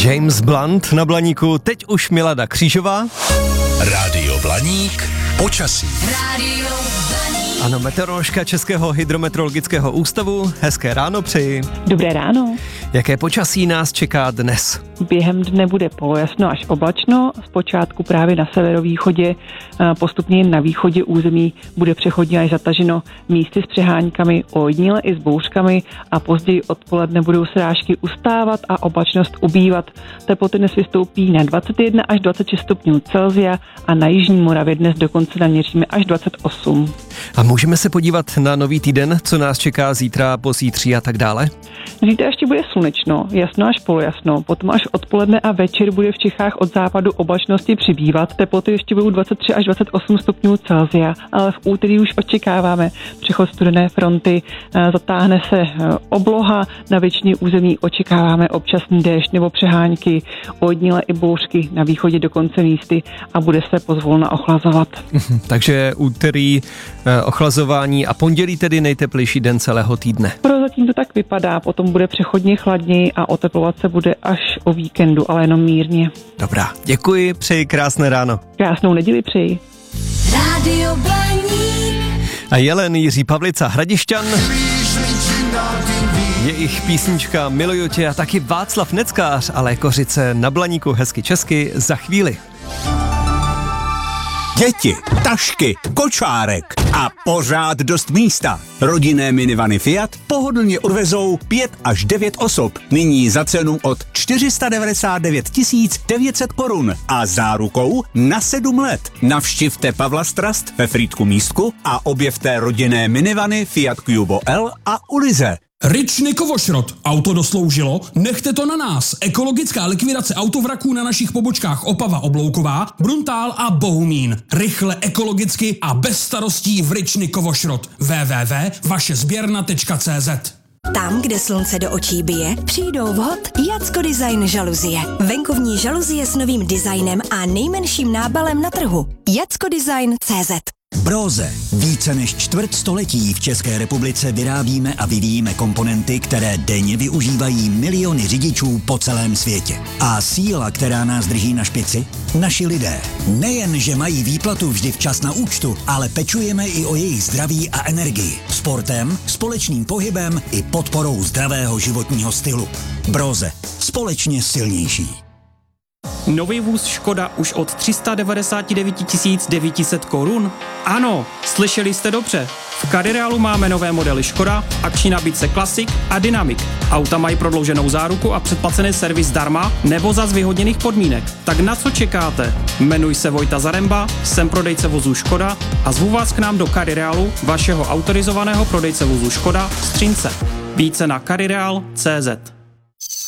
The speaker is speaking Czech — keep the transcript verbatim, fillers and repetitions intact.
James Blunt na Blaníku, teď už Milada Křížová. Rádio Blaník, počasí. Rádio Blaník. Ano, meteoroložka Českého hydrometeorologického ústavu, hezké ráno přeji. Dobré ráno. Jaké počasí nás čeká dnes? Během dne bude polojasno až oblačno, zpočátku právě na severovýchodě, postupně na východě území bude přechodně až zataženo místy s přeháňkami, ojediněle i s bouřkami a později odpoledne budou srážky ustávat a oblačnost ubývat. Teploty dnes vystoupí na dvacet jedna až dvacet šest stupňů Celsia a na jižní Moravě dnes dokonce naměříme až dvacet osm. A můžeme se podívat na nový týden, co nás čeká zítra, pozítří a tak dále? Zítra ještě bude slunečno, jasno až polojasno, potom až odpoledne a večer bude v Čechách od západu oblačnosti přibývat. Teploty ještě budou dvacet tři až dvacet osm stupňů Celsia, ale v úterý už očekáváme přechod studené fronty, zatáhne se obloha, na většině území očekáváme občasný déšť nebo přeháňky, ojediněle i bouřky, na východě dokonce místy a bude se pozvolna ochlazovat. Takže úterý ochlazování a pondělí tedy nejteplejší den celého týdne. Prozatím to tak vypadá, potom bude přechodně chladněji a oteplovat se bude až o víkendu, ale jenom mírně. Dobrá, děkuji, přeji krásné ráno. Krásnou neděli přeji. Rádio Blaník. A Jelen, Jiří Pavlica, Hradišťan, jejich písnička Miluju tě a taky Václav Neckář a Lékořice na Blaníku hezky česky za chvíli. Děti, tašky, kočárek a pořád dost místa. Rodinné minivany Fiat pohodlně odvezou pět až devět osob. Nyní za cenu od čtyři sta devadesát devět tisíc devět set korun a zárukou na sedm let. Navštivte Pavla Strast ve Frýdku Místku a objevte rodinné minivany Fiat Cubo L a Ulize. Ričny Kovošrot. Auto dosloužilo? Nechte to na nás. Ekologická likvidace autovraků na našich pobočkách Opava Oblouková, Bruntál a Bohumín. Rychle, ekologicky a bez starostí v Ričny Kovošrot. w w w tečka vaše sběrna tečka cé zet. Tam, kde slunce do očí bije, přijdou vhod Jacko Design žaluzie. Venkovní žaluzie s novým designem a nejmenším nábalem na trhu. Jacko Design tečka cé zet. Broze. Více než čtvrt století v České republice vyrábíme a vyvíjíme komponenty, které denně využívají miliony řidičů po celém světě. A síla, která nás drží na špici? Naši lidé. Nejen, že mají výplatu vždy včas na účtu, ale pečujeme i o jejich zdraví a energii. Sportem, společným pohybem i podporou zdravého životního stylu. Broze. Společně silnější. Nový vůz Škoda už od tři sta devadesát devět tisíc devět set korun? Ano, slyšeli jste dobře. V Carirealu máme nové modely Škoda, akční nabídce Classic a Dynamic. Auta mají prodlouženou záruku a předplacený servis zdarma nebo za zvýhodněných podmínek. Tak na co čekáte? Jmenuji se Vojta Zaremba, jsem prodejce vozů Škoda a zvu vás k nám do Carirealu, vašeho autorizovaného prodejce vozů Škoda v Střínce. Více na carireal tečka cé zet.